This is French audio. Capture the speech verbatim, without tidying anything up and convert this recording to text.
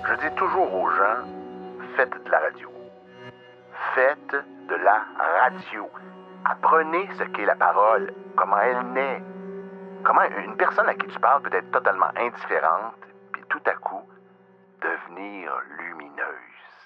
Je dis toujours aux gens, faites de la radio. Faites de la radio. Apprenez ce qu'est la parole, comment elle naît. Comment une personne à qui tu parles peut être totalement indifférente, puis tout à coup, devenir lumineuse.